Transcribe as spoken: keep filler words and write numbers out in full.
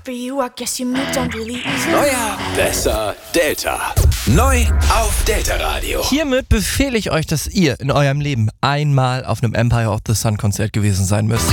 after you, I guess you moved on really easy. Neuer, besser, Delta. Neu auf Delta Radio. Hiermit befehle ich euch, dass ihr in eurem Leben einmal auf einem Empire of the Sun Konzert gewesen sein müsst.